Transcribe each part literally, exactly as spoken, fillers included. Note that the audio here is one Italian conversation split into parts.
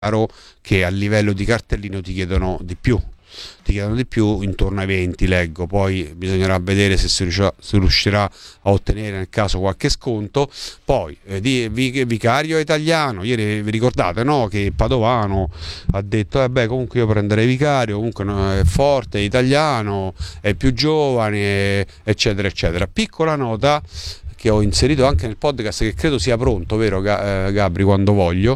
chiaro che a livello di cartellino ti chiedono di più, ti chiedono di più intorno ai venti, leggo, poi bisognerà vedere se si riuscirà, si riuscirà a ottenere nel caso qualche sconto. Poi eh, di, vi, vicario italiano, ieri vi ricordate, no? Che Padovano ha detto eh beh, comunque io prenderei vicario, comunque no, è forte, è italiano, è più giovane, eccetera eccetera. Piccola nota che ho inserito anche nel podcast, che credo sia pronto, vero Gabri, quando voglio.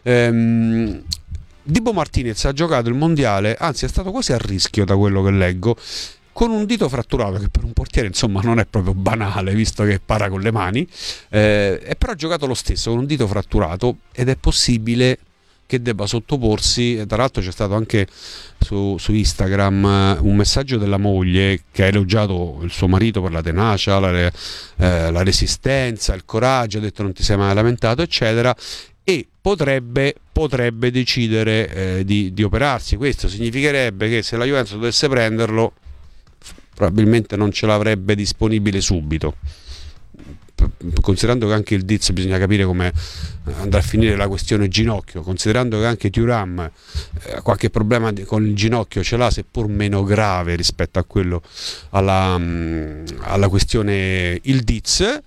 ehm, Dibu Martinez ha giocato il mondiale, anzi è stato quasi a rischio da quello che leggo, con un dito fratturato, che per un portiere insomma non è proprio banale, visto che para con le mani, eh, e però ha giocato lo stesso con un dito fratturato, ed è possibile che debba sottoporsi. Tra l'altro c'è stato anche su, su Instagram un messaggio della moglie che ha elogiato il suo marito per la tenacia, la, eh, la resistenza, il coraggio, ha detto non ti sei mai lamentato, eccetera, e potrebbe, potrebbe decidere eh, di, di operarsi. Questo significherebbe che se la Juventus dovesse prenderlo, probabilmente non ce l'avrebbe disponibile subito, considerando che anche il Diz bisogna capire come andrà a finire la questione ginocchio, considerando che anche Thuram eh, qualche problema con il ginocchio ce l'ha, seppur meno grave rispetto a quello alla, alla questione il Diz. eh,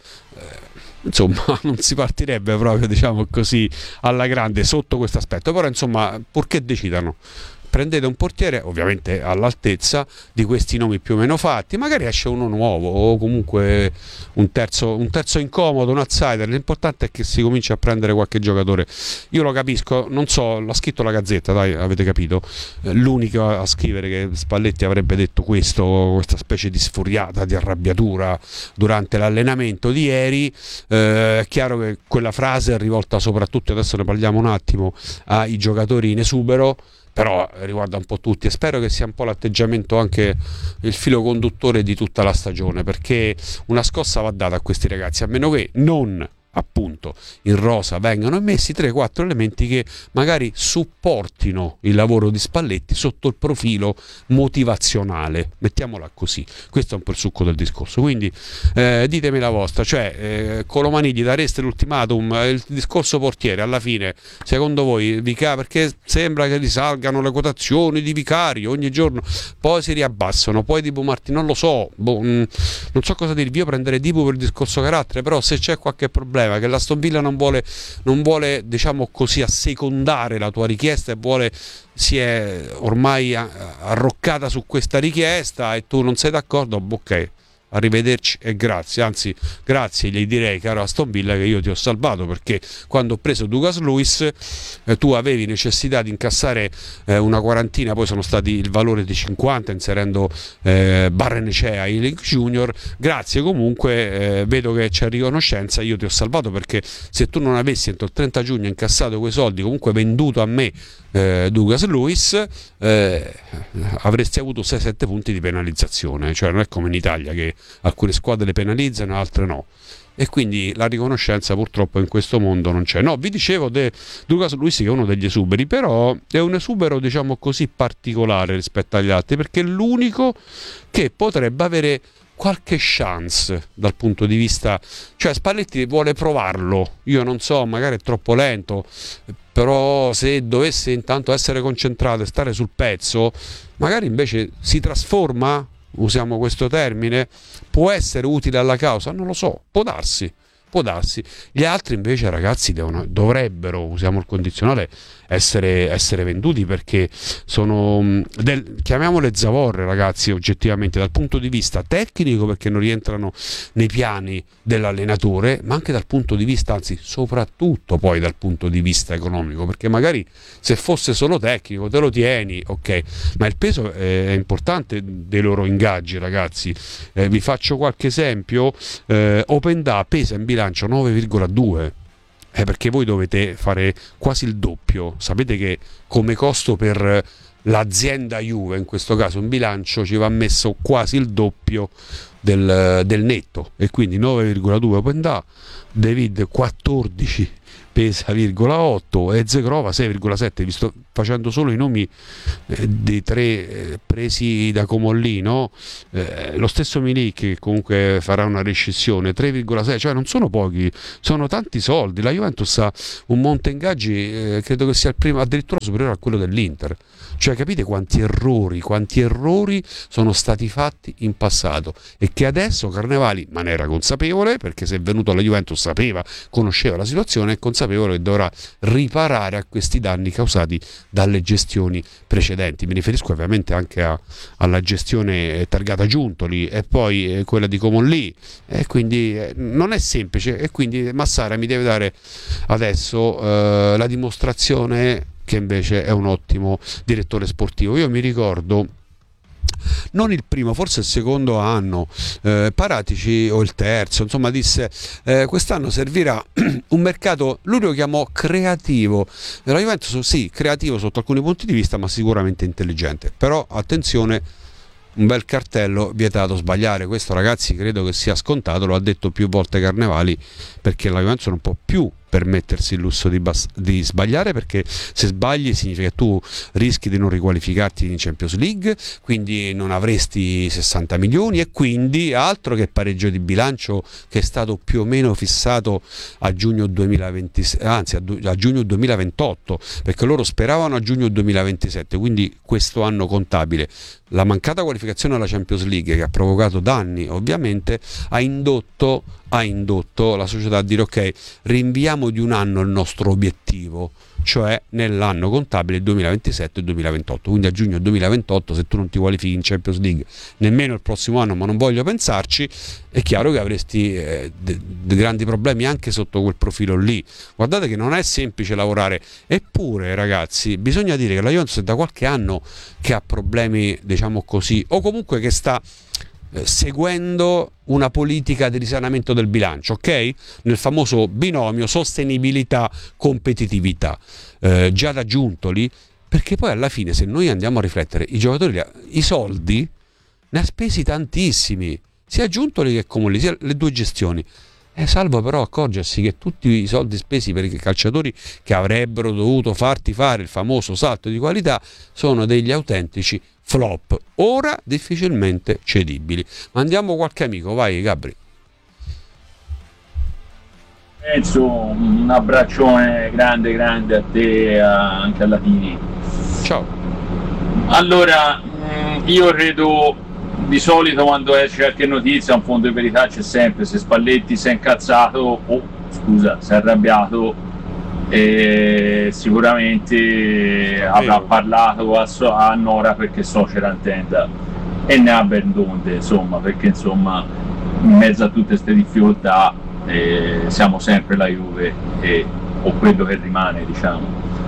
insomma non si partirebbe proprio, diciamo così, alla grande sotto questo aspetto, però insomma purché decidano, prendete un portiere ovviamente all'altezza di questi nomi più o meno fatti, magari esce uno nuovo o comunque un terzo, un terzo incomodo, un outsider. L'importante è che si cominci a prendere qualche giocatore. Io lo capisco, non so, l'ha scritto la Gazzetta, dai, avete capito, l'unico a scrivere che Spalletti avrebbe detto questo, questa specie di sfuriata, di arrabbiatura durante l'allenamento di ieri. Eh, è chiaro che quella frase è rivolta soprattutto, adesso ne parliamo un attimo, ai giocatori in esubero, però riguarda un po' tutti, e spero che sia un po' l'atteggiamento, anche il filo conduttore di tutta la stagione, perché una scossa va data a questi ragazzi, a meno che non appunto in rosa vengano emessi tre quattro elementi che magari supportino il lavoro di Spalletti sotto il profilo motivazionale, mettiamola così. Questo è un po' il succo del discorso, quindi eh, ditemi la vostra, cioè eh, Colomani gli dareste l'ultimatum, il discorso portiere alla fine secondo voi Vicario, perché sembra che risalgano le quotazioni di Vicario ogni giorno, poi si riabbassano, poi Dibu Marti non lo so, boh, mh, non so cosa dirvi. Io prenderei Dibu per il discorso carattere, però se c'è qualche problema che l'Aston Villa non vuole, non vuole diciamo così assecondare la tua richiesta e vuole, si è ormai arroccata su questa richiesta e tu non sei d'accordo, ok, arrivederci e grazie, anzi grazie gli direi, caro Aston Villa, che io ti ho salvato, perché quando ho preso Douglas Luiz eh, tu avevi necessità di incassare eh, una quarantina, poi sono stati il valore di cinquanta inserendo eh, Barrenechea e Link Junior. Grazie comunque, eh, vedo che c'è riconoscenza, io ti ho salvato, perché se tu non avessi entro il trenta giugno incassato quei soldi, comunque venduto a me eh, Douglas Luiz, eh, avresti avuto sei sette punti di penalizzazione, cioè non è come in Italia che alcune squadre le penalizzano, altre no, e quindi la riconoscenza purtroppo in questo mondo non c'è. No, vi dicevo di Douglas Luiz, che è uno degli esuberi, però è un esubero diciamo così particolare rispetto agli altri, perché è l'unico che potrebbe avere qualche chance dal punto di vista, cioè Spalletti vuole provarlo, io non so, magari è troppo lento, però se dovesse intanto essere concentrato e stare sul pezzo, magari invece si trasforma, usiamo questo termine, può essere utile alla causa, non lo so, può darsi, può darsi. Gli altri invece, ragazzi, devono, dovrebbero, usiamo il condizionale, essere, essere venduti, perché sono del, chiamiamole zavorre, ragazzi, oggettivamente dal punto di vista tecnico, perché non rientrano nei piani dell'allenatore, ma anche dal punto di vista, anzi soprattutto poi dal punto di vista economico, perché magari se fosse solo tecnico te lo tieni, ok, ma il peso è importante dei loro ingaggi, ragazzi. Eh, vi faccio qualche esempio. eh, Openda pesa in bilancio nove virgola due, eh, perché voi dovete fare quasi il doppio. Sapete che come costo per l'azienda Juve, in questo caso in bilancio, ci va messo quasi il doppio del, del netto, e quindi nove virgola due Openda, David quattordici pesa virgola otto e Zegrova sei virgola sette, visto facendo solo i nomi eh, dei tre eh, presi da Comollino, eh, lo stesso Milik che comunque farà una rescissione tre virgola sei, cioè non sono pochi, sono tanti soldi. La Juventus ha un monte ingaggi eh, credo che sia il primo, addirittura superiore a quello dell'Inter. Cioè capite quanti errori, quanti errori sono stati fatti in passato e che adesso Carnevali, ma ne era consapevole, perché se è venuto alla Juventus sapeva, conosceva la situazione, è consapevole che dovrà riparare a questi danni causati dalle gestioni precedenti. Mi riferisco ovviamente anche a, alla gestione targata Giuntoli e poi eh, quella di Comollì, e quindi eh, non è semplice, e quindi Massara mi deve dare adesso eh, la dimostrazione che invece è un ottimo direttore sportivo. Io mi ricordo non il primo, forse il secondo anno, eh, Paratici o il terzo, insomma disse eh, quest'anno servirà un mercato, lui lo chiamò creativo. La Juventus sì, creativo sotto alcuni punti di vista, ma sicuramente intelligente. Però attenzione, un bel cartello: vietato sbagliare. Questo, ragazzi, credo che sia scontato, lo ha detto più volte Carnevali, perché la Juventus non può più permettersi il lusso di, bas- di sbagliare, perché se sbagli significa che tu rischi di non riqualificarti in Champions League, quindi non avresti sessanta milioni, e quindi altro che pareggio di bilancio che è stato più o meno fissato a giugno duemilaventisette, anzi a, du- a giugno duemilaventotto, perché loro speravano a giugno duemilaventisette, quindi questo anno contabile. La mancata qualificazione alla Champions League, che ha provocato danni ovviamente, ha indotto ha indotto la società a dire ok, rinviamo di un anno il nostro obiettivo, cioè nell'anno contabile duemilaventisette duemilaventotto, quindi a giugno duemilaventotto, se tu non ti qualifichi in Champions League nemmeno il prossimo anno, ma non voglio pensarci, è chiaro che avresti eh, de- de grandi problemi anche sotto quel profilo lì. Guardate che non è semplice lavorare, eppure ragazzi bisogna dire che la Juventus è da qualche anno che ha problemi, diciamo così, o comunque che sta seguendo una politica di risanamento del bilancio, ok? Nel famoso binomio sostenibilità-competitività, eh, già da Giuntoli, perché poi alla fine, se noi andiamo a riflettere, i giocatori, i soldi ne ha spesi tantissimi, sia Giuntoli che Comollì, sia le due gestioni. Eh, salvo però accorgersi che tutti i soldi spesi per i calciatori che avrebbero dovuto farti fare il famoso salto di qualità sono degli autentici flop, ora difficilmente cedibili. Mandiamo qualche amico, vai Gabri. Enzo, un abbraccione grande grande a te e anche alla Tini. Ciao. Allora, io credo, di solito quando esce qualche notizia, un fondo di verità c'è sempre. Se Spalletti si è incazzato, o oh, scusa, si è arrabbiato, e sicuramente avrà parlato a, so- a Nora, perché so c'era in tenda, e ne ha ben donde, insomma, perché insomma in mezzo a tutte queste difficoltà eh, siamo sempre la Juve, e, o quello che rimane, diciamo.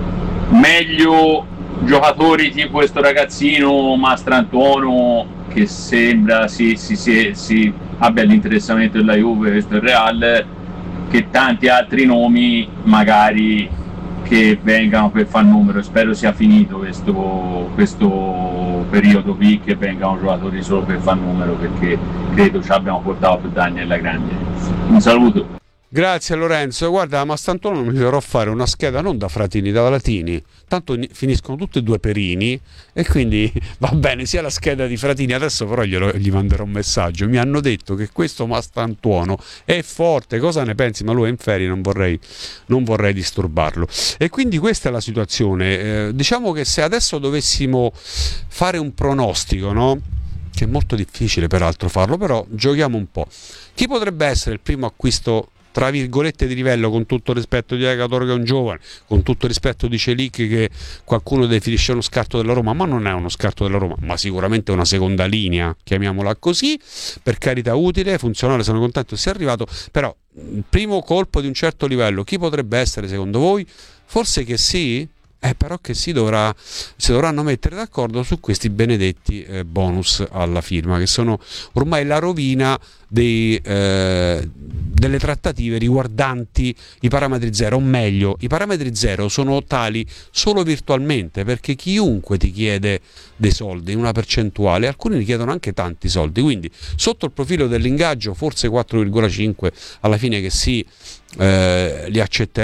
Meglio giocatori tipo questo ragazzino Mastrantuono, che sembra si, si, si, si abbia l'interessamento della Juve, questo è il Real, che tanti altri nomi magari che vengano per far numero. Spero sia finito questo, questo periodo qui, che vengano giocatori solo per far numero, perché credo ci abbiamo portato più danni alla grande. Un saluto. Grazie Lorenzo, guarda, ma stantuono mi farò fare una scheda non da Fratini, da Latini, tanto finiscono tutti e due Perini, e quindi va bene sia la scheda di Fratini. Adesso però glielo, gli manderò un messaggio: mi hanno detto che questo Mastantuono è forte, cosa ne pensi? Ma lui è in ferie, non vorrei, non vorrei disturbarlo. E quindi questa è la situazione. Eh, diciamo che se adesso dovessimo fare un pronostico, no? Che è molto difficile peraltro farlo, però giochiamo un po'. Chi potrebbe essere il primo acquisto tra virgolette di livello, con tutto il rispetto di Agator, che è un giovane, con tutto il rispetto di Celic, che qualcuno definisce uno scarto della Roma, ma non è uno scarto della Roma, ma sicuramente una seconda linea, chiamiamola così, per carità, utile, funzionale, sono contento che sia arrivato. Però il primo colpo di un certo livello chi potrebbe essere secondo voi? Forse che sì? Eh, però che si dovrà, si dovranno mettere d'accordo su questi benedetti eh, bonus alla firma, che sono ormai la rovina dei, eh, delle trattative riguardanti i parametri zero, o meglio, i parametri zero sono tali solo virtualmente, perché chiunque ti chiede dei soldi, una percentuale, alcuni ne chiedono anche tanti soldi, quindi sotto il profilo dell'ingaggio forse quattro virgola cinque alla fine che si eh, li accetterà,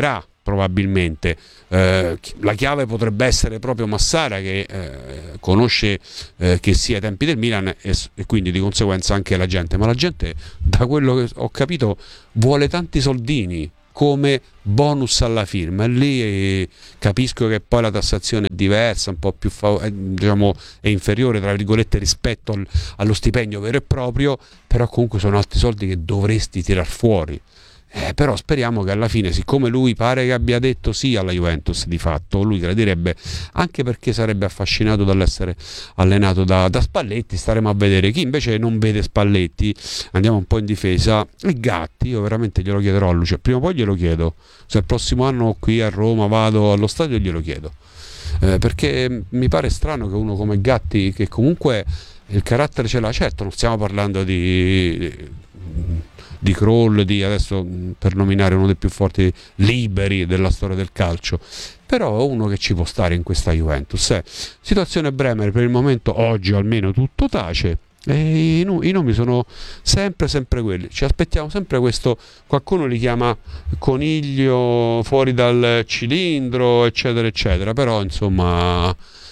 probabilmente eh, la chiave potrebbe essere proprio Massara, che eh, conosce eh, che sia ai tempi del Milan e, e quindi di conseguenza anche la gente, ma la gente, da quello che ho capito, vuole tanti soldini come bonus alla firma, e lì eh, capisco che poi la tassazione è diversa, un po' più fav- eh, diciamo è inferiore tra virgolette rispetto al, allo stipendio vero e proprio, però comunque sono altri soldi che dovresti tirar fuori. Eh, però speriamo che alla fine, siccome lui pare che abbia detto sì alla Juventus, di fatto lui gradirebbe, anche perché sarebbe affascinato dall'essere allenato da, da Spalletti. Staremo a vedere. Chi invece non vede Spalletti, andiamo un po' in difesa, e Gatti. Io veramente glielo chiederò a lui, cioè, prima o poi glielo chiedo, se il prossimo anno qui a Roma vado allo stadio glielo chiedo, eh, perché mi pare strano che uno come Gatti, che comunque il carattere ce l'ha, certo non stiamo parlando di, di di Kroll, di adesso per nominare uno dei più forti liberi della storia del calcio, però uno che ci può stare in questa Juventus. Eh. Situazione Bremer per il momento, oggi almeno, tutto tace, e i, nu- i nomi sono sempre sempre quelli, ci aspettiamo sempre questo, qualcuno li chiama coniglio fuori dal cilindro eccetera eccetera, però insomma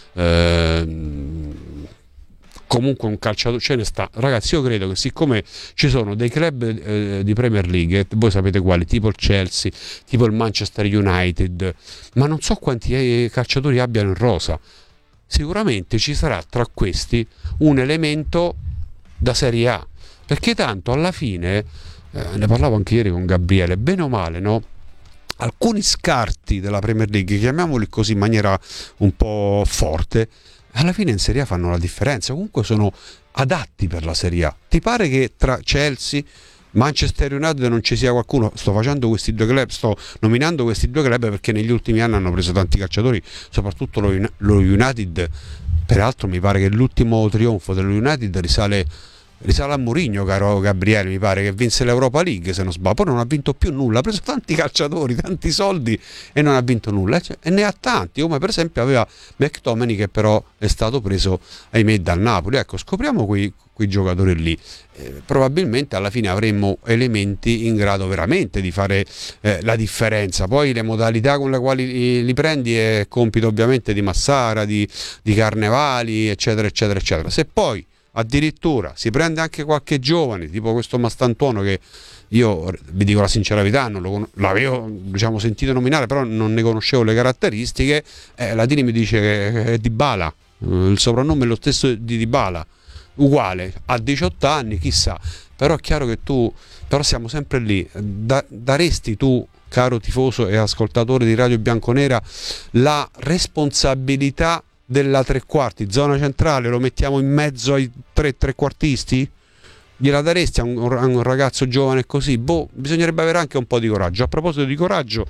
ehm, comunque un calciatore ce ne sta, ragazzi. Io credo che siccome ci sono dei club eh, di Premier League, voi sapete quali, tipo il Chelsea, tipo il Manchester United, ma non so quanti eh, calciatori abbiano in rosa, sicuramente ci sarà tra questi un elemento da Serie A, perché tanto alla fine eh, ne parlavo anche ieri con Gabriele, bene o male, no? Alcuni scarti della Premier League, chiamiamoli così in maniera un po' forte, alla fine in Serie A fanno la differenza, comunque sono adatti per la Serie A. Ti pare che tra Chelsea, Manchester United non ci sia qualcuno? Sto facendo questi due club, sto nominando questi due club perché negli ultimi anni hanno preso tanti calciatori, soprattutto lo, lo United. Peraltro mi pare che l'ultimo trionfo dello United risale risale a Mourinho, caro Gabriele, mi pare che vinse l'Europa League, se non sbaglio, poi non ha vinto più nulla, ha preso tanti calciatori, tanti soldi e non ha vinto nulla, e ne ha tanti, come per esempio aveva McTominay, che però è stato preso, ahimè, dal Napoli. Ecco, scopriamo quei, quei giocatori lì, eh, probabilmente alla fine avremmo elementi in grado veramente di fare eh, la differenza. Poi le modalità con le quali li, li prendi è compito ovviamente di Massara, di, di Carnevali, eccetera eccetera eccetera. Se poi addirittura si prende anche qualche giovane, tipo questo Mastantuono, che io vi dico la sincera verità, non lo, l'avevo diciamo sentito nominare, però non ne conoscevo le caratteristiche, eh, la Dini mi dice che è Dybala, il soprannome è lo stesso di Dybala, uguale, a diciotto anni, chissà. Però è chiaro che tu, però siamo sempre lì, da, daresti tu, caro tifoso e ascoltatore di Radio Bianconera, la responsabilità della tre quarti, zona centrale, lo mettiamo in mezzo ai tre trequartisti? Gliela daresti a un, a un ragazzo giovane così? Boh, bisognerebbe avere anche un po' di coraggio. A proposito di coraggio,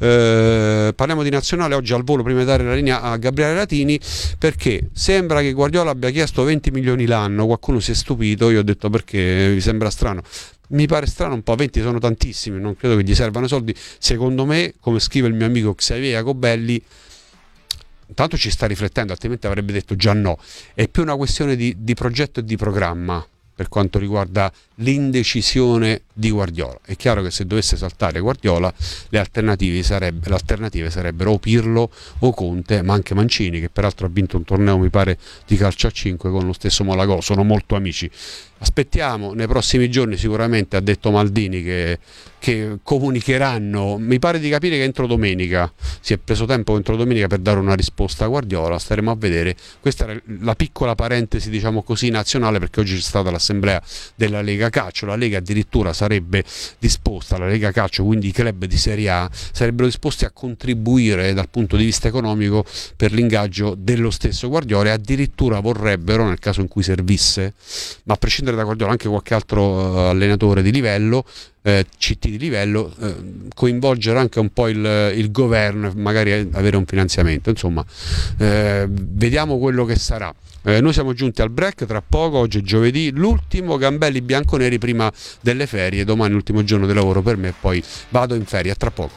eh, parliamo di nazionale oggi al volo, prima di dare la linea a Gabriele Latini, perché sembra che Guardiola abbia chiesto venti milioni l'anno. Qualcuno si è stupito, io ho detto perché vi sembra strano. Mi pare strano un po', venti sono tantissimi, non credo che gli servano soldi. Secondo me, come scrive il mio amico Xavier Jacobelli, intanto ci sta riflettendo, altrimenti avrebbe detto già no. È più una questione di, di progetto e di programma per quanto riguarda l'indecisione di Guardiola. È chiaro che se dovesse saltare Guardiola, le alternative, sarebbe, le alternative sarebbero o Pirlo o Conte, ma anche Mancini, che peraltro ha vinto un torneo, mi pare, di calcio a cinque con lo stesso Malagò, sono molto amici. Aspettiamo nei prossimi giorni, sicuramente ha detto Maldini che, che comunicheranno, mi pare di capire che entro domenica, si è preso tempo entro domenica per dare una risposta a Guardiola, staremo a vedere. Questa era la piccola parentesi, diciamo così, nazionale, perché oggi c'è stata l'assemblea della Lega Calcio, la Lega addirittura sarebbe disposta, la Lega Calcio, quindi i club di Serie A, sarebbero disposti a contribuire dal punto di vista economico per l'ingaggio dello stesso Guardiola, e addirittura vorrebbero, nel caso in cui servisse, ma a prescindere da Guardiola anche qualche altro uh, allenatore di livello, eh, C T di livello, eh, coinvolgere anche un po' il, il governo, magari avere un finanziamento, insomma, eh, vediamo quello che sarà. Eh, noi siamo giunti al break, tra poco, oggi è giovedì, l'ultimo Gambelli bianconeri prima delle ferie, domani l'ultimo giorno di lavoro per me e poi vado in ferie, a tra poco.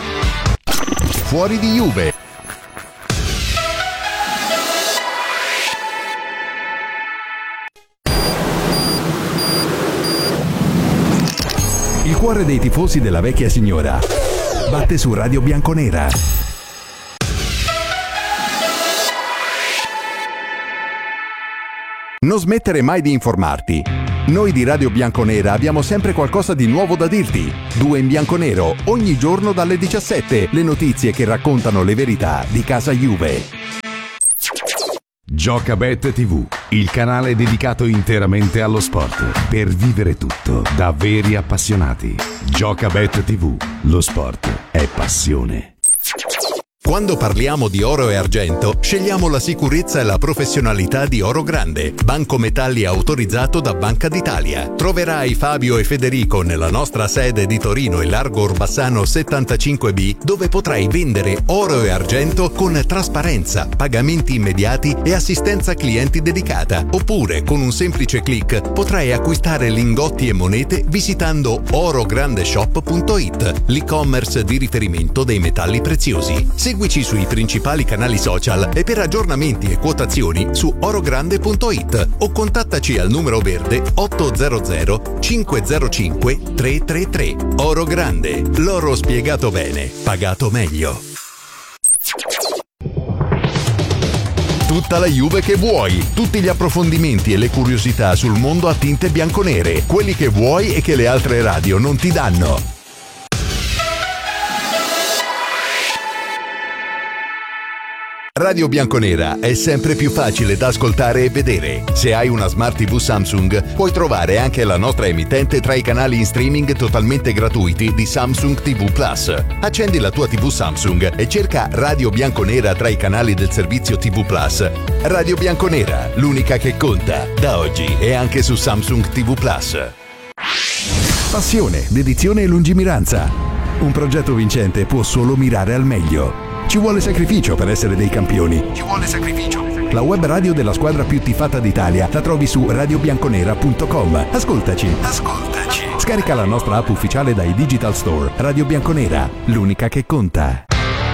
Fuori di Juve. Il cuore dei tifosi della vecchia signora batte su Radio Bianconera. Non smettere mai di informarti. Noi di Radio Bianconera abbiamo sempre qualcosa di nuovo da dirti. Due in bianconero, ogni giorno dalle diciassette, le notizie che raccontano le verità di casa Juve. Giocabet tivù, il canale dedicato interamente allo sport, per vivere tutto da veri appassionati. Giocabet tivù, lo sport è passione. Quando parliamo di oro e argento, scegliamo la sicurezza e la professionalità di Oro Grande, banco metalli autorizzato da Banca d'Italia. Troverai Fabio e Federico nella nostra sede di Torino e Largo Orbassano settantacinque B, dove potrai vendere oro e argento con trasparenza, pagamenti immediati e assistenza clienti dedicata. Oppure, con un semplice click, potrai acquistare lingotti e monete visitando orograndeshop punto it, l'e-commerce di riferimento dei metalli preziosi. Seguici sui principali canali social e per aggiornamenti e quotazioni su orogrande punto it o contattaci al numero verde otto zero zero cinque zero cinque tre tre tre. Oro Grande, l'oro spiegato bene, pagato meglio. Tutta la Juve che vuoi, tutti gli approfondimenti e le curiosità sul mondo a tinte bianconere, quelli che vuoi e che le altre radio non ti danno. Radio Bianconera è sempre più facile da ascoltare e vedere. Se hai una Smart tivù Samsung, puoi trovare anche la nostra emittente tra i canali in streaming totalmente gratuiti di Samsung tivù Plus. Accendi la tua tivù Samsung e cerca Radio Bianconera tra i canali del servizio tivù Plus. Radio Bianconera, l'unica che conta, da oggi e anche su Samsung tivù Plus. Passione, dedizione e lungimiranza. Un progetto vincente può solo mirare al meglio. Ci vuole sacrificio per essere dei campioni. Ci vuole sacrificio. La web radio della squadra più tifata d'Italia la trovi su radio bianconera punto com. Ascoltaci. Ascoltaci. Scarica la nostra app ufficiale dai Digital Store. Radio Bianconera, l'unica che conta.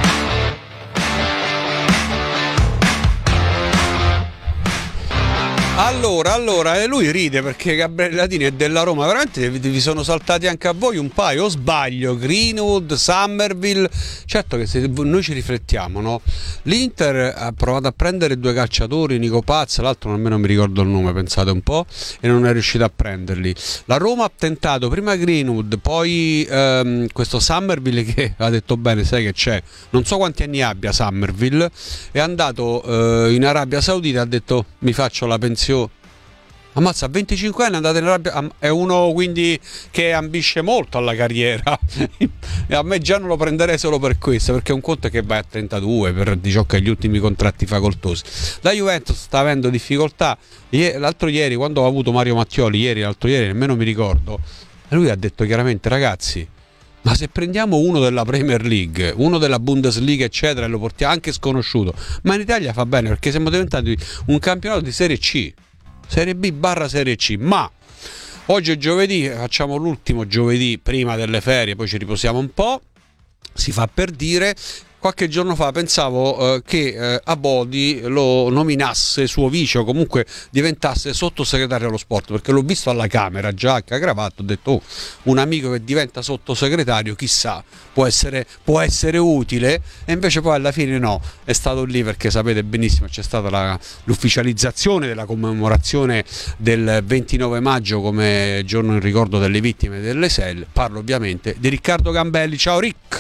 Allora, allora, e lui ride perché Gabriele Latini è della Roma, veramente vi sono saltati anche a voi un paio, o sbaglio? Greenwood, Summerville, certo che se noi ci riflettiamo, no? L'Inter ha provato a prendere due calciatori, Nico Paz, l'altro nemmeno mi ricordo il nome, pensate un po', e non è riuscito a prenderli. La Roma ha tentato prima Greenwood, poi ehm, questo Summerville che ha detto bene, sai che c'è, non so quanti anni abbia Summerville, è andato eh, in Arabia Saudita, ha detto mi faccio la pensione. Ammazza, a venticinque anni è andato in Arabia, è uno quindi che ambisce molto alla carriera. E a me già non lo prenderei solo per questo, perché un conto è che vai a trentadue per diciotto che gli ultimi contratti facoltosi. La Juventus sta avendo difficoltà. L'altro ieri, quando ho avuto Mario Mattioli, ieri, l'altro ieri, nemmeno mi ricordo, lui ha detto chiaramente, ragazzi, ma se prendiamo uno della Premier League, uno della Bundesliga eccetera, e lo portiamo anche sconosciuto, ma in Italia fa bene perché siamo diventati un campionato di Serie C, Serie B barra Serie C. Ma oggi è giovedì, facciamo l'ultimo giovedì prima delle ferie, poi ci riposiamo un po', si fa per dire. Qualche giorno fa pensavo eh, che eh, Abodi lo nominasse suo vice o comunque diventasse sottosegretario allo sport, perché l'ho visto alla Camera, giacca, cravatta, ho detto oh, un amico che diventa sottosegretario chissà, può essere, può essere utile, e invece poi alla fine no, è stato lì perché sapete benissimo c'è stata la, l'ufficializzazione della commemorazione del ventinove maggio come giorno in ricordo delle vittime delle S E L. Parlo ovviamente di Riccardo Gambelli. Ciao Rick.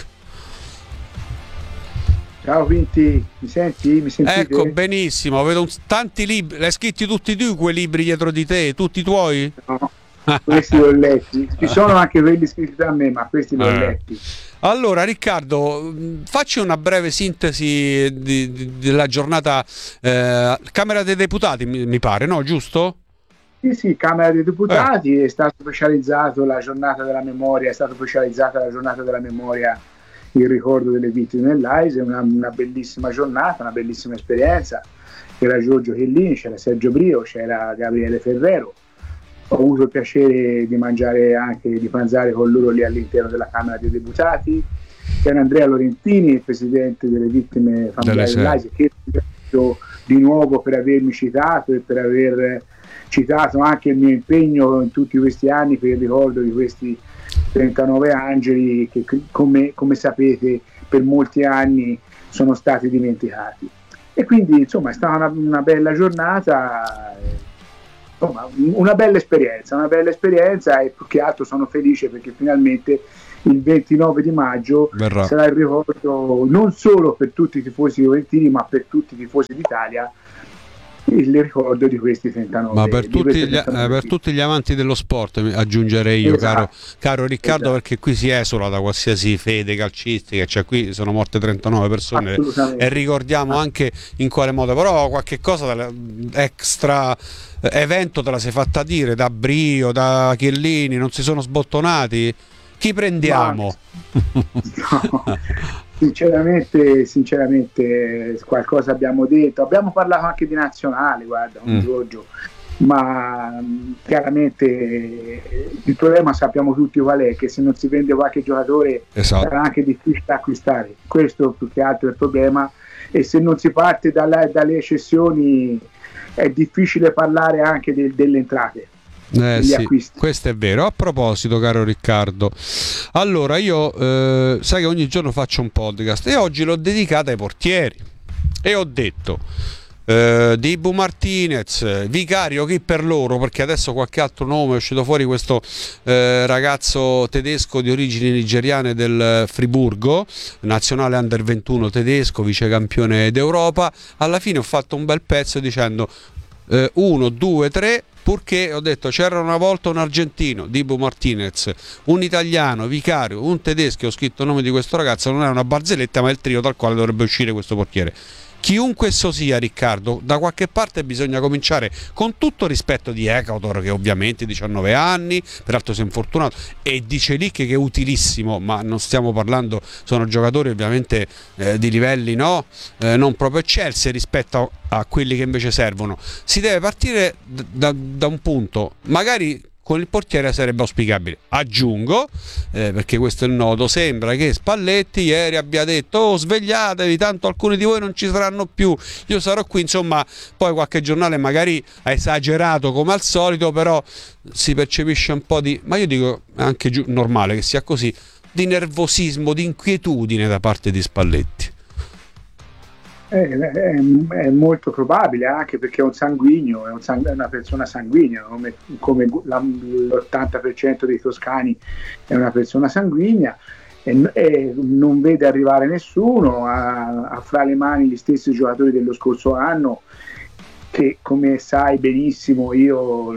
Ciao Vinti, mi senti? Mi sentite? Ecco, benissimo, vedo un, tanti libri, l'hai scritti tutti tu quei libri dietro di te, tutti tuoi? No, questi li ho letti, ci sono anche quelli scritti da me, ma questi li ho letti. Allora Riccardo, facci una breve sintesi di, di, della giornata eh, Camera dei Deputati, mi, mi pare, no? Giusto? Sì, sì, Camera dei Deputati, eh. È stato specializzato la giornata della memoria, è stata specializzata la giornata della memoria, il ricordo delle vittime dell'A I S. È una, una bellissima giornata, una bellissima esperienza. C'era Giorgio Chiellini, c'era Sergio Brio, c'era Gabriele Ferrero. Ho avuto il piacere di mangiare anche, di pranzare con loro lì all'interno della Camera dei Deputati. C'era Andrea Lorentini, il presidente delle vittime familiari dell'A I S, che ringrazio di nuovo per avermi citato e per aver citato anche il mio impegno in tutti questi anni per il ricordo di questi trentanove angeli che, come, come sapete, per molti anni sono stati dimenticati. E quindi insomma è stata una, una bella giornata, insomma, una bella esperienza, una bella esperienza e più che altro sono felice perché finalmente il ventinove di maggio verrà. Sarà il ricordo non solo per tutti i tifosi juventini ma per tutti i tifosi d'Italia, il ricordo di questi trentanove. Ma per tutti, gli, eh, per tutti gli amanti dello sport aggiungerei io, esatto. caro, caro Riccardo, esatto. Perché qui si esula da qualsiasi fede calcistica, cioè qui sono morte trentanove persone e ricordiamo ah. anche in quale modo, però qualche cosa extra evento te la sei fatta dire da Brio, da Chiellini, non si sono sbottonati? Chi prendiamo? No. Sinceramente, sinceramente qualcosa abbiamo detto, abbiamo parlato anche di nazionale, guarda, con mm. Giorgio, ma chiaramente il problema sappiamo tutti qual è, che se non si vende qualche giocatore esatto. sarà anche difficile acquistare, questo più che altro è il problema, e se non si parte dalla, dalle cessioni è difficile parlare anche de, delle entrate. Eh sì, questo è vero. A proposito, caro Riccardo, allora io eh, sai che ogni giorno faccio un podcast e oggi l'ho dedicato ai portieri e ho detto eh, Dibu Martinez, Vicario, chi per loro, perché adesso qualche altro nome è uscito fuori, questo eh, ragazzo tedesco di origini nigeriane del Friburgo, nazionale under ventuno tedesco, vice campione d'Europa. Alla fine ho fatto un bel pezzo dicendo eh, uno, due, tre, purché ho detto c'era una volta un argentino, Dibu Martinez, un italiano, Vicario, un tedesco, ho scritto il nome di questo ragazzo, non è una barzelletta ma è il trio dal quale dovrebbe uscire questo portiere. Chiunque esso sia, Riccardo, da qualche parte bisogna cominciare, con tutto rispetto di Ecuador, che ovviamente ha diciannove anni, peraltro si è infortunato, e di Celic che è utilissimo, ma non stiamo parlando, sono giocatori ovviamente eh, di livelli no, eh, non proprio eccelsi rispetto a, a quelli che invece servono. Si deve partire da, da un punto, magari con il portiere sarebbe auspicabile. Aggiungo, eh, perché questo è il nodo, sembra che Spalletti ieri abbia detto oh, svegliatevi, tanto alcuni di voi non ci saranno più, io sarò qui, insomma, poi qualche giornale magari ha esagerato come al solito, però si percepisce un po' di, ma io dico è anche giu- normale che sia così, di nervosismo, di inquietudine da parte di Spalletti. È, è, è molto probabile, anche perché è un sanguigno, è, un sang- è una persona sanguigna, come, come la, l'ottanta per cento dei toscani è una persona sanguigna, e, e non vede arrivare nessuno, ha, ha fra le mani gli stessi giocatori dello scorso anno, che come sai benissimo io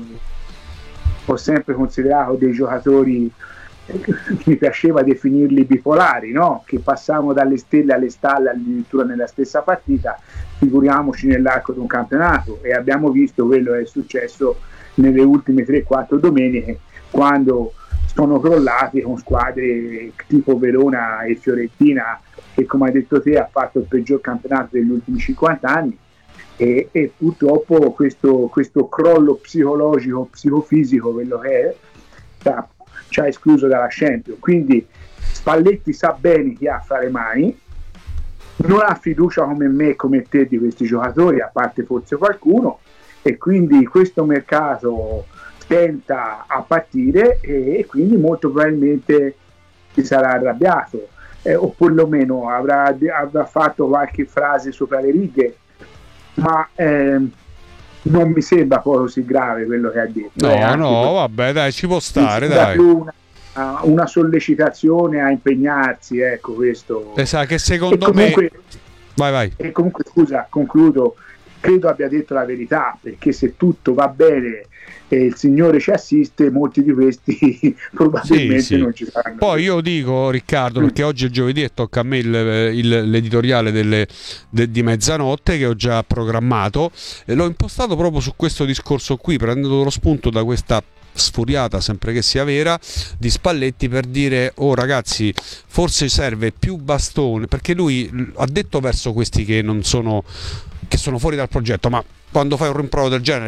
ho sempre considerato dei giocatori, mi piaceva definirli bipolari, no? Che passavano dalle stelle alle stalle addirittura nella stessa partita, figuriamoci nell'arco di un campionato, e abbiamo visto quello che è successo nelle ultime tre quattro domeniche, quando sono crollati con squadre tipo Verona e Fiorentina, che come hai detto te ha fatto il peggior campionato degli ultimi cinquanta anni, e, e purtroppo questo, questo crollo psicologico, psicofisico, quello che è, sta ci ha escluso dalla Champions. Quindi Spalletti sa bene chi ha fra le mani, non ha fiducia come me e come te di questi giocatori, a parte forse qualcuno, e quindi questo mercato tenta a partire e, e quindi molto probabilmente si sarà arrabbiato, eh, o perlomeno avrà, avrà fatto qualche frase sopra le righe, ma ehm, non mi sembra poi così grave quello che ha detto. No, eh, no, per... vabbè, dai, ci può stare, dai. Una, una sollecitazione a impegnarsi, ecco questo. Sa che secondo e comunque, me... Vai, vai. E comunque, scusa, concludo, credo abbia detto la verità, perché se tutto va bene e il Signore ci assiste, molti di questi probabilmente sì, sì. non ci saranno. Poi io dico, Riccardo, perché oggi è giovedì e tocca a me il, il, l'editoriale delle, de, di mezzanotte che ho già programmato, e l'ho impostato proprio su questo discorso qui, prendendo lo spunto da questa sfuriata, sempre che sia vera, di Spalletti, per dire oh ragazzi, forse serve più bastone, perché lui ha detto verso questi che non sono, che sono fuori dal progetto, ma quando fai un rimprovero del genere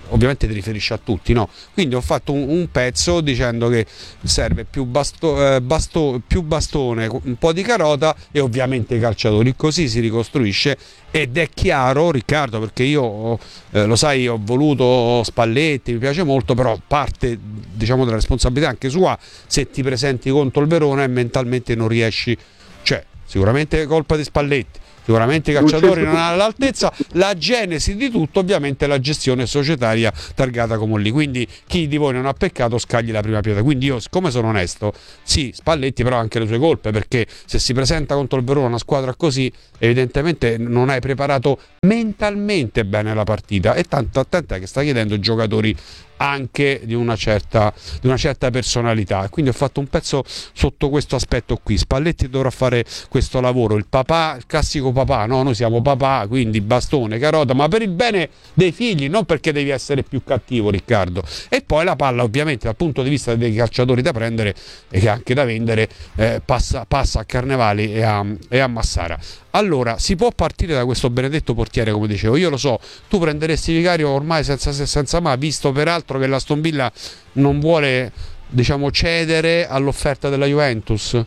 ovviamente ti riferisci a tutti, no? Quindi ho fatto un, un pezzo dicendo che serve più, basto, eh, basto, più bastone, un po' di carota e ovviamente i calciatori, così si ricostruisce. Ed è chiaro, Riccardo, perché io eh, lo sai, ho voluto Spalletti, mi piace molto, però parte, diciamo, della responsabilità anche sua se ti presenti contro il Verona e mentalmente non riesci, cioè sicuramente è colpa di Spalletti, sicuramente i calciatori non hanno all'altezza, la genesi di tutto ovviamente è la gestione societaria targata come lì, quindi chi di voi non ha peccato scagli la prima pietra. Quindi io, siccome sono onesto, sì, Spalletti però ha anche le sue colpe, perché se si presenta contro il Verona una squadra così evidentemente non hai preparato mentalmente bene la partita, e tanto attenta che sta chiedendo giocatori anche di una certa di una certa personalità. Quindi ho fatto un pezzo sotto questo aspetto qui. Spalletti dovrà fare questo lavoro, il papà, il classico papà, no? Noi siamo papà, quindi bastone, carota, ma per il bene dei figli, non perché devi essere più cattivo, Riccardo. E poi la palla ovviamente dal punto di vista dei calciatori da prendere e anche da vendere eh, passa, passa a Carnevali e a, e a Massara. Allora, si può partire da questo benedetto portiere, come dicevo, io lo so, tu prenderesti Vicario ormai senza se senza ma, visto peraltro che l'Aston Villa non vuole, diciamo, cedere all'offerta della Juventus?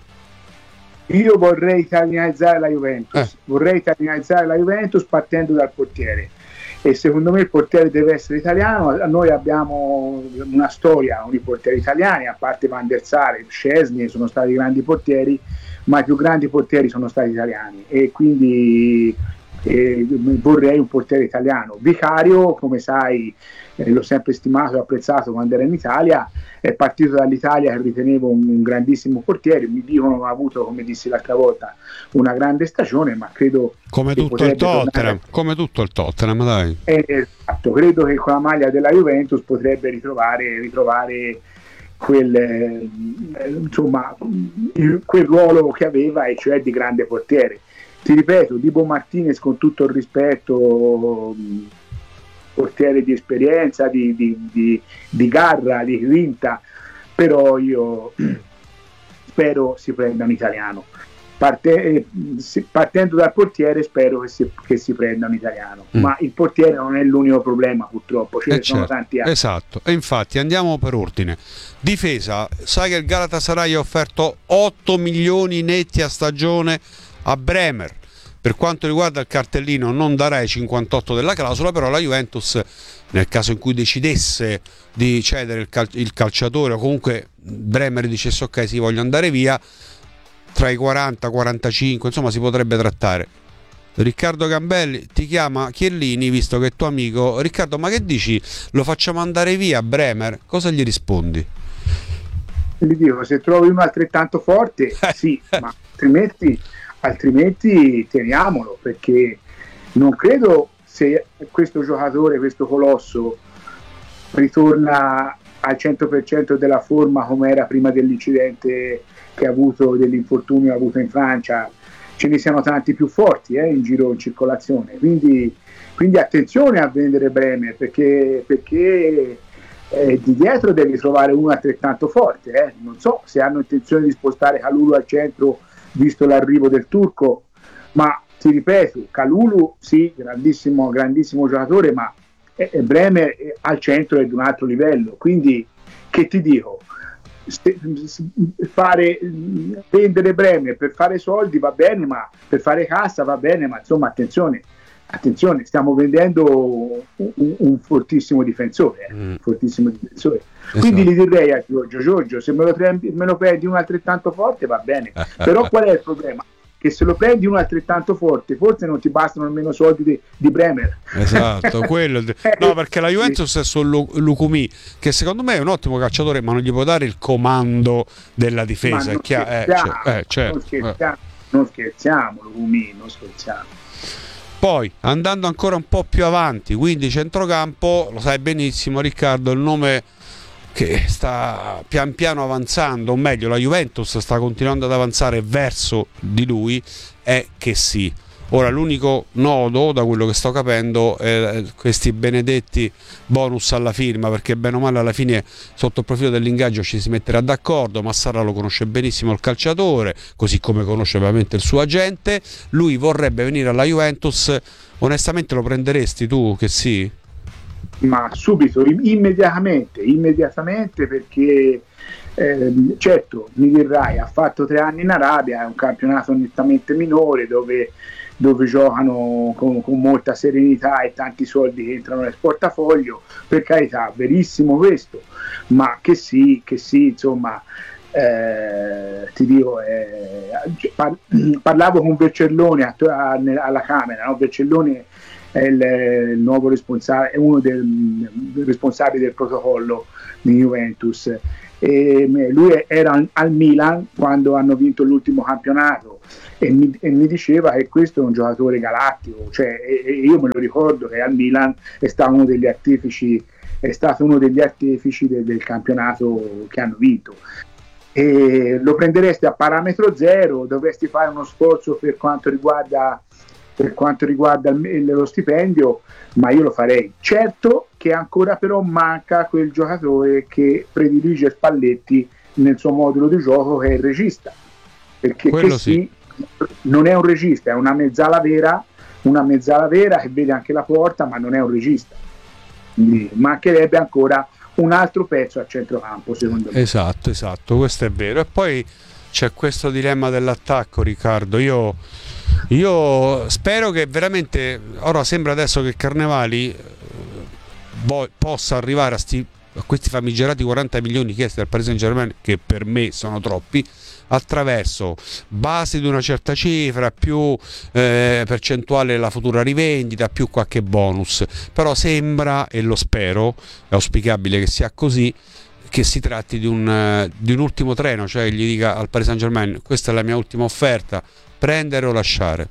Io vorrei italianizzare la Juventus, eh. vorrei italianizzare la Juventus partendo dal portiere, e secondo me il portiere deve essere italiano. Noi abbiamo una storia con i portieri italiani, a parte Van der Sar, Szczesny sono stati grandi portieri, ma i più grandi portieri sono stati italiani, e quindi eh, vorrei un portiere italiano. Vicario, come sai, eh, l'ho sempre stimato e apprezzato quando era in Italia, è partito dall'Italia che ritenevo un, un grandissimo portiere, mi dicono ha avuto, come dissi l'altra volta, una grande stagione, ma credo come tutto il Tottenham, tornare... come tutto il Tottenham, dai. Eh, esatto, credo che con la maglia della Juventus potrebbe ritrovare ritrovare quel, eh, insomma, il, quel ruolo che aveva, e cioè di grande portiere. Ti ripeto, Dibu Martinez, con tutto il rispetto, portiere di esperienza, di, di, di, di garra, di grinta, però io spero si prenda un italiano. Parte, partendo dal portiere spero che si, che si prenda un italiano, mm. ma il portiere non è l'unico problema, purtroppo ce ne eh sono certo, tanti altri. Esatto, e infatti andiamo per ordine. Difesa, sai che il Galatasaray ha offerto otto milioni netti a stagione a Bremer. Per quanto riguarda il cartellino non darei cinquantotto della clausola, però la Juventus, nel caso in cui decidesse di cedere il, cal- il calciatore, o comunque Bremer dicesse ok, sì, voglio andare via, tra i quaranta e quarantacinque, insomma, si potrebbe trattare. Riccardo Gambelli ti chiama Chiellini, visto che è tuo amico. Riccardo, ma che dici? Lo facciamo andare via Bremer? Cosa gli rispondi? Gli dico, se trovi uno altrettanto forte, sì, ma altrimenti, altrimenti teniamolo, perché non credo, se questo giocatore, questo colosso ritorna al cento per cento della forma come era prima dell'incidente che ha avuto, dell'infortunio avuto in Francia, ce ne siano tanti più forti eh, in giro, in circolazione, quindi, quindi attenzione a vendere Bremer, perché, perché eh, di dietro devi trovare uno altrettanto forte, eh. Non so se hanno intenzione di spostare Kalulu al centro visto l'arrivo del turco, ma ti ripeto, Kalulu sì, grandissimo, grandissimo giocatore, ma eh, Bremer eh, al centro è di un altro livello, quindi che ti dico, fare, vendere Bremer per fare soldi va bene, ma per fare cassa va bene, ma insomma attenzione, attenzione, stiamo vendendo un, un fortissimo difensore, eh, mm. fortissimo difensore. Esatto. Quindi gli direi a Giorgio, Giorgio, se me lo, prendi, me lo prendi uno altrettanto forte va bene, però qual è il problema? Che se lo prendi uno altrettanto forte, forse non ti bastano nemmeno soldi di, di Bremer. Esatto, quello. No, perché la Juventus è su Lukumi, che secondo me è un ottimo calciatore, ma non gli può dare il comando della difesa. Non, è chiaro, scherziamo, eh, eh, certo. non scherziamo, non scherziamo, Lukumi, non scherziamo. Poi, andando ancora un po' più avanti, quindi centrocampo, lo sai benissimo Riccardo, il nome che sta pian piano avanzando, o meglio la Juventus sta continuando ad avanzare verso di lui, è che sì. Ora l'unico nodo, da quello che sto capendo, è questi benedetti bonus alla firma, perché bene o male alla fine sotto il profilo dell'ingaggio ci si metterà d'accordo. Massara lo conosce benissimo il calciatore, così come conosce ovviamente il suo agente. Lui vorrebbe venire alla Juventus, onestamente lo prenderesti tu che sì? ma subito, immediatamente, immediatamente perché eh, certo mi dirai ha fatto tre anni in Arabia, è un campionato nettamente minore dove, dove giocano con, con molta serenità e tanti soldi che entrano nel portafoglio, per carità, verissimo questo, ma che sì, che sì, insomma eh, ti dico eh, par- parlavo con Vercellone a, a, alla Camera, no? Vercellone è il, il nuovo responsabile, è uno dei responsabili del protocollo di Juventus, e lui era al Milan quando hanno vinto l'ultimo campionato e mi, e mi diceva che questo è un giocatore galattico, cioè, e, e io me lo ricordo che al Milan è stato uno degli artefici è stato uno degli artefici de, del campionato che hanno vinto, e lo prenderesti a parametro zero, dovresti fare uno sforzo per quanto riguarda per quanto riguarda il, lo stipendio, ma io lo farei. Certo che ancora però manca quel giocatore che predilige Spalletti nel suo modulo di gioco, che è il regista, perché che sì, non è un regista, è una mezzala vera, una mezzala vera che vede anche la porta, ma non è un regista. Quindi mancherebbe ancora un altro pezzo a centrocampo, secondo me. Esatto, esatto, questo è vero. E poi c'è questo dilemma dell'attacco, Riccardo. Io Io spero che veramente, ora sembra adesso che Carnevali eh, possa arrivare a, sti, a questi famigerati quaranta milioni chiesti dal Paris Saint-Germain, che per me sono troppi, attraverso base di una certa cifra, più eh, percentuale della futura rivendita, più qualche bonus. Però sembra, e lo spero, è auspicabile che sia così, che si tratti di un, di un ultimo treno, cioè gli dica al Paris Saint-Germain: questa è la mia ultima offerta, prendere o lasciare.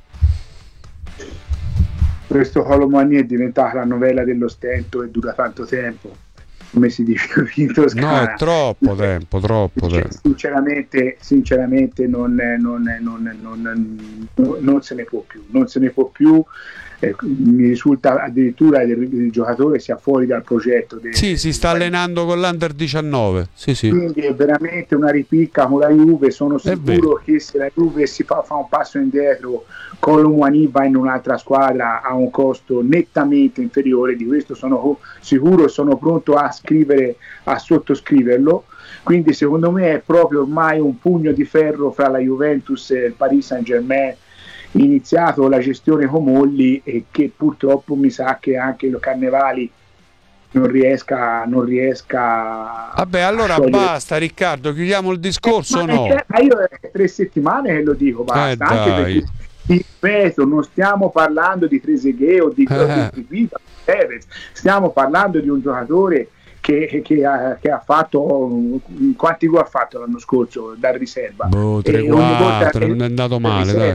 Questo Colomani è diventata la novella dello stento e dura tanto tempo, come si dice in Toscana. No, è troppo tempo, troppo cioè, tempo. Sinceramente, sinceramente non, non, non, non, non, non se ne può più, non se ne può più. Eh, mi risulta addirittura che il, il giocatore sia fuori dal progetto. De, sì, si sta allenando con l'Under diciannove. Sì, sì. Quindi è veramente una ripicca con la Juve. Sono sicuro che se la Juve si fa, fa un passo indietro, Colomani va in un'altra squadra a un costo nettamente inferiore. Di questo sono sicuro e sono pronto a scrivere, a sottoscriverlo. Quindi secondo me è proprio ormai un pugno di ferro fra la Juventus e il Paris Saint-Germain, iniziato la gestione Comolli, e che purtroppo mi sa che anche lo Carnevali non riesca non riesca vabbè allora basta, Riccardo, chiudiamo il discorso. ma no ma io è tre settimane che lo dico, basta, eh, anche perché ti ripeto, non stiamo parlando di Trezeguet o di, eh. di, di, di stiamo parlando di un giocatore Che, che, ha, che ha fatto quanti gol ha fatto l'anno scorso da riserva? Boh, tre quattro, non è andato male, dai.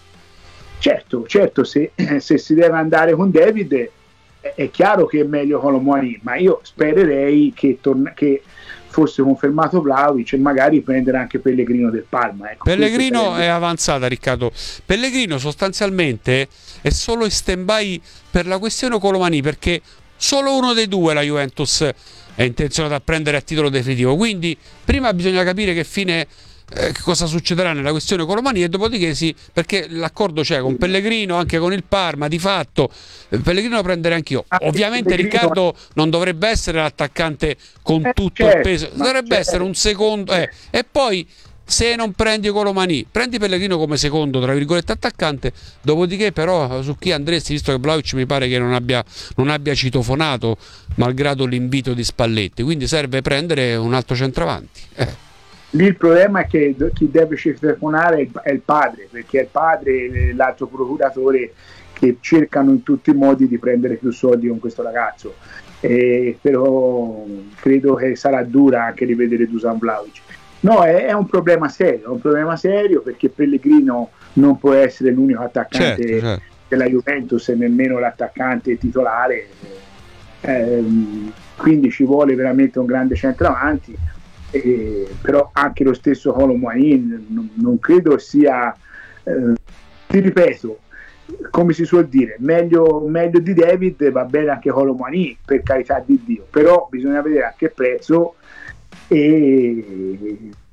Certo, certo, se, se si deve andare con David è, è chiaro che è meglio Colomani, ma io spererei che, torna, che fosse confermato Vlahovic e magari prendere anche Pellegrino del Parma. Ecco, Pellegrino è avanzata, Riccardo. Pellegrino sostanzialmente è solo in stand-by per la questione Colomani, perché solo uno dei due la Juventus è intenzionata a prendere a titolo definitivo, quindi prima bisogna capire che fine eh, cosa succederà nella questione Colomani, e dopodiché sì, perché l'accordo c'è con Pellegrino, anche con il Parma, di fatto eh, Pellegrino lo prenderei anch'io. Ovviamente Riccardo non dovrebbe essere l'attaccante con tutto il peso, dovrebbe essere un secondo eh, e poi se non prendi Colomani, prendi Pellegrino come secondo tra virgolette attaccante, dopodiché però su chi andresti, visto che Vlahovic mi pare che non abbia, non abbia citofonato malgrado l'invito di Spalletti, quindi serve prendere un altro centravanti. eh. Lì il problema è che chi deve citofonare è il padre, perché è il padre e l'altro procuratore che cercano in tutti i modi di prendere più soldi con questo ragazzo, e però credo che sarà dura anche rivedere Dusan Vlahovic. No, è, è un problema serio, è un problema serio perché Pellegrino non può essere l'unico attaccante certo, certo. della Juventus e nemmeno l'attaccante titolare, ehm, quindi ci vuole veramente un grande centravanti, eh, però anche lo stesso Colomani non, non credo sia, eh, ti ripeto, come si suol dire, meglio, meglio di David, va bene anche Colomani, per carità di Dio, però bisogna vedere a che prezzo. E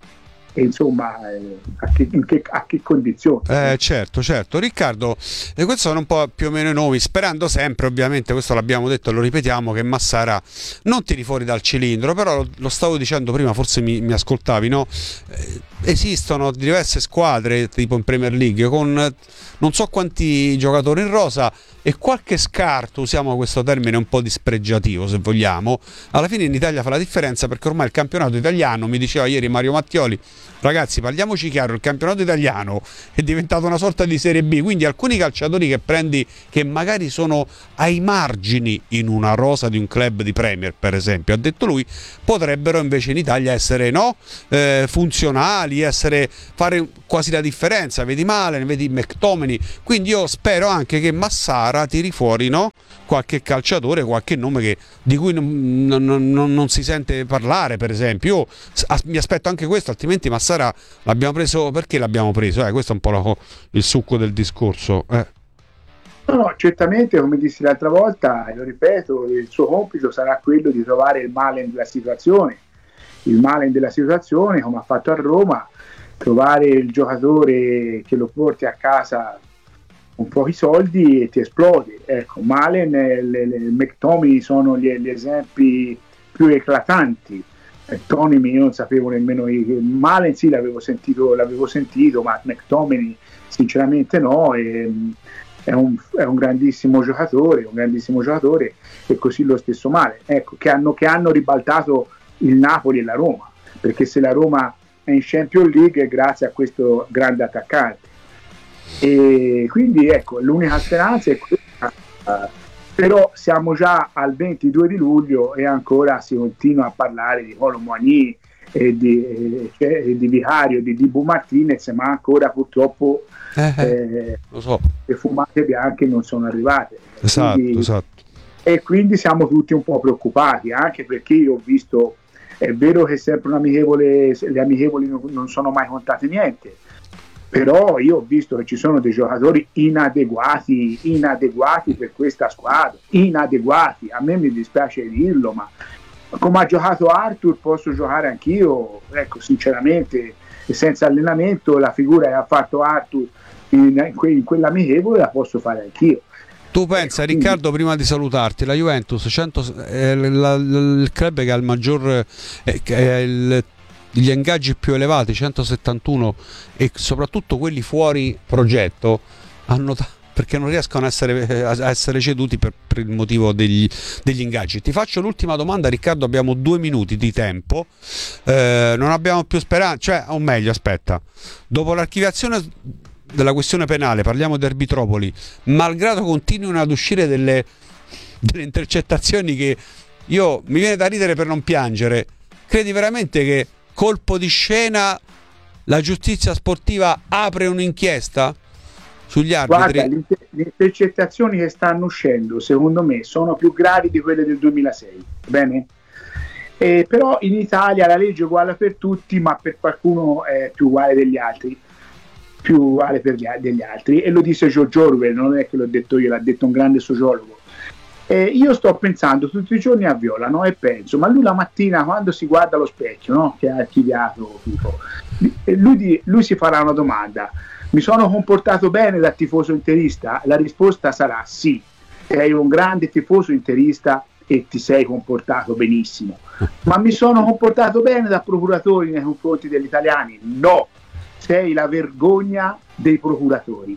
e insomma eh, a, che, in che, a che condizioni. Eh, certo, certo. Riccardo, eh, questi sono un po' più o meno i nomi, sperando sempre, ovviamente, questo l'abbiamo detto e lo ripetiamo, che Massara non tiri fuori dal cilindro, però lo, lo stavo dicendo prima, forse mi, mi ascoltavi, no? Eh, esistono diverse squadre, tipo in Premier League, con non so quanti giocatori in rosa e qualche scarto, usiamo questo termine un po' dispregiativo se vogliamo, alla fine in Italia fa la differenza, perché ormai il campionato italiano, mi diceva ieri Mario Mattioli, ragazzi, parliamoci chiaro, il campionato italiano è diventato una sorta di Serie B, quindi alcuni calciatori che prendi che magari sono ai margini in una rosa di un club di Premier, per esempio, ha detto lui, potrebbero invece in Italia essere no eh, funzionali, essere fare quasi la differenza, vedi Malen, vedi McTominay, quindi io spero anche che Massara tiri fuori no qualche calciatore, qualche nome che, di cui non, non, non, non si sente parlare, per esempio. Io mi aspetto anche questo, altrimenti Massara l'abbiamo preso, perché l'abbiamo preso? Eh, questo è un po' la, il succo del discorso. Eh. No, no, certamente, come dissi l'altra volta, lo ripeto, il suo compito sarà quello di trovare il Malen della situazione, il Malen della situazione, come ha fatto a Roma, trovare il giocatore che lo porti a casa con pochi soldi e ti esplodi. Ecco, Malen e McTominay sono gli, gli esempi più eclatanti. McTominay io non sapevo nemmeno io. Malen sì l'avevo sentito, l'avevo sentito, ma McTominay sinceramente no. E, è, un, è un grandissimo giocatore, un grandissimo giocatore, e così lo stesso Malen. Ecco, che hanno, che hanno ribaltato il Napoli e la Roma, perché se la Roma è in Champions League è grazie a questo grande attaccante. E quindi ecco, l'unica speranza è questa, uh, però siamo già al ventidue di luglio e ancora si continua a parlare di Kolo Muani e di, e, cioè, e di Vicario, di Dibu Martinez, ma ancora purtroppo eh, eh, lo so. le fumate bianche non sono arrivate. Esatto, quindi, esatto. E quindi siamo tutti un po' preoccupati, anche perché io ho visto, è vero che sempre un amichevole, le amichevoli non, non sono mai contate niente, però io ho visto che ci sono dei giocatori inadeguati, inadeguati per questa squadra, inadeguati, a me mi dispiace dirlo, ma come ha giocato Arthur posso giocare anch'io, ecco, sinceramente, senza allenamento la figura che ha fatto Arthur in, in, que, in quell'amichevole la posso fare anch'io. Tu pensa, ecco, Riccardo, quindi, prima di salutarti, la Juventus cento, è la, la, il club che ha il maggior è, che è il, gli ingaggi più elevati, centosettantuno, e soprattutto quelli fuori progetto hanno t- perché non riescono a essere, a essere ceduti per, per il motivo degli, degli ingaggi. Ti faccio l'ultima domanda, Riccardo, abbiamo due minuti di tempo, eh, non abbiamo più speranza, cioè, o meglio, aspetta, dopo l'archiviazione della questione penale, parliamo di Arbitropoli, malgrado continuino ad uscire delle, delle intercettazioni che io mi viene da ridere per non piangere, credi veramente che colpo di scena la giustizia sportiva apre un'inchiesta sugli arbitri? Guarda, le, le intercettazioni che stanno uscendo secondo me sono più gravi di quelle del duemilasei, bene? Eh, però in Italia la legge è uguale per tutti, ma per qualcuno è più uguale degli altri, più uguale per gli, degli altri, e lo dice George Orwell, non è che l'ho detto io, l'ha detto un grande sociologo. Eh, io sto pensando tutti i giorni a Viola, no? E penso, ma lui la mattina quando si guarda allo specchio, no? Che ha archiviato tipo, lui, di, lui si farà una domanda: mi sono comportato bene da tifoso interista? La risposta sarà sì, sei un grande tifoso interista e ti sei comportato benissimo. Ma mi sono comportato bene da procuratore nei confronti degli italiani? No, sei la vergogna dei procuratori.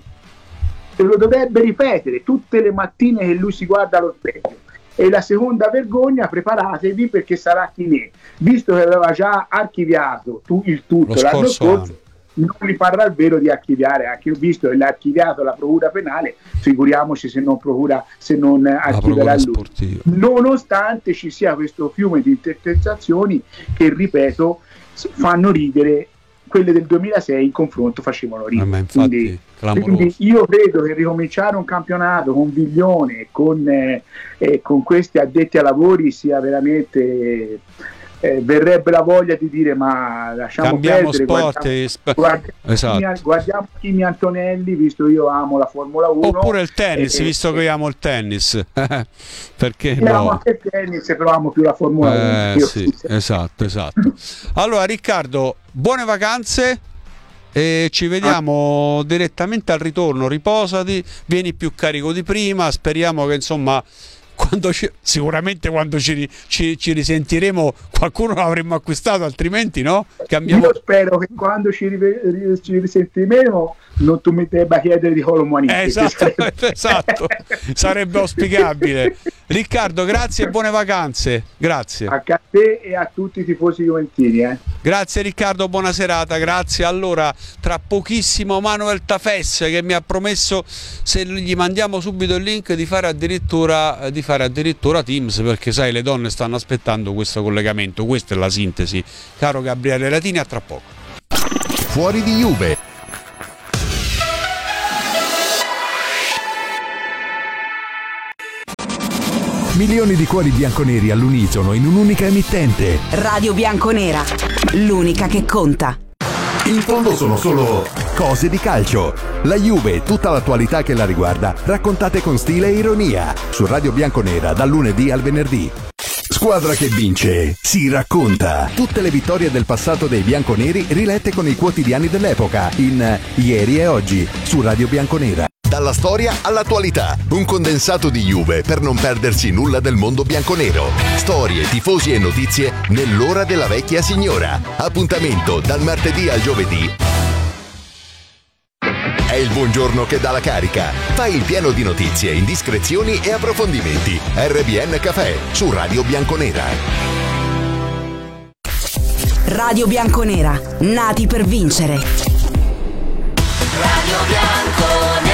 E lo dovrebbe ripetere tutte le mattine che lui si guarda allo specchio. E la seconda vergogna, preparatevi, perché sarà Chinè, visto che aveva già archiviato tu, il tutto l'anno scorso, non gli parrà il vero di archiviare, anche visto che l'ha archiviato la procura penale, figuriamoci se non procura, se non archiverà lui, sportiva. Nonostante ci sia questo fiume di intercettazioni che, ripeto, fanno ridere. Quelle del duemilasei in confronto facevano ridere. Eh, quindi, quindi io credo che ricominciare un campionato con Viglione, con, eh, eh, con questi addetti ai lavori sia veramente eh, verrebbe la voglia di dire ma lasciamo cambiamo perdere, sport, guardiamo, sp- guardiamo, esatto. Kimi, guardiamo Kimi Antonelli, visto io amo la Formula uno, oppure il tennis, e, visto che io amo il tennis. Perché io no? amo anche il tennis, però amo più la Formula eh, uno. Io sì, esatto, esatto. Allora Riccardo, buone vacanze e ci vediamo ah. direttamente al ritorno. Riposati, vieni più carico di prima, speriamo che insomma quando ci, sicuramente quando ci, ci, ci risentiremo qualcuno l'avremmo acquistato, altrimenti no? Cambiamo... Io spero che quando ci, rive, ci risentiremo non tu mi debba chiedere di Colomboanini. Eh, esatto, esatto, sarebbe auspicabile. Riccardo, grazie e buone vacanze. Grazie a te e a tutti i tifosi juventini, eh. Grazie Riccardo, buona serata, grazie. Allora, tra pochissimo Manuel Tafes che mi ha promesso, se gli mandiamo subito il link, di fare addirittura di fare addirittura Teams, perché sai, le donne stanno aspettando questo collegamento. Questa è la sintesi. Caro Gabriele Latini, a tra poco. Fuori di Juve. Milioni di cuori bianconeri all'unisono in un'unica emittente. Radio Bianconera, l'unica che conta. In fondo sono solo cose di calcio. La Juve e tutta l'attualità che la riguarda, raccontate con stile e ironia. Su Radio Bianconera dal lunedì al venerdì. Squadra che vince si racconta. Tutte le vittorie del passato dei bianconeri rilette con i quotidiani dell'epoca in Ieri e Oggi su Radio Bianconera. Dalla storia all'attualità, un condensato di Juve per non perdersi nulla del mondo bianconero. Storie, tifosi e notizie nell'ora della vecchia signora. Appuntamento dal martedì al giovedì. È il buongiorno che dà la carica. Fai il pieno di notizie, indiscrezioni e approfondimenti. R B N Café su Radio Bianconera. Radio Bianconera, nati per vincere. Radio Bianconera.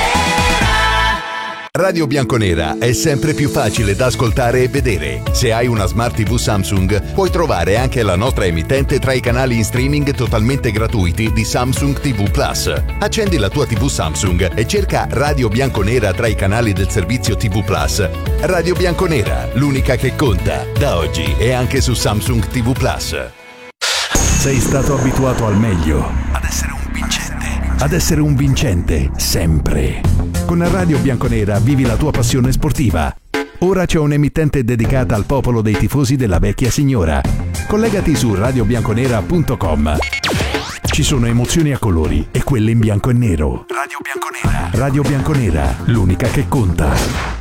Radio Bianconera è sempre più facile da ascoltare e vedere. Se hai una Smart tivù Samsung, puoi trovare anche la nostra emittente tra i canali in streaming totalmente gratuiti di Samsung tivù Plus. Accendi la tua tivù Samsung e cerca Radio Bianconera tra i canali del servizio tivù Plus. Radio Bianconera, l'unica che conta, da oggi e anche su Samsung tivù Plus. Sei stato abituato al meglio, ad essere un vincente, ad essere un vincente sempre. Con Radio Bianconera vivi la tua passione sportiva. Ora c'è un'emittente dedicata al popolo dei tifosi della vecchia signora. Collegati su radio bianconera punto com. Ci sono emozioni a colori e quelle in bianco e nero. Radio Bianconera. Radio Bianconera, l'unica che conta.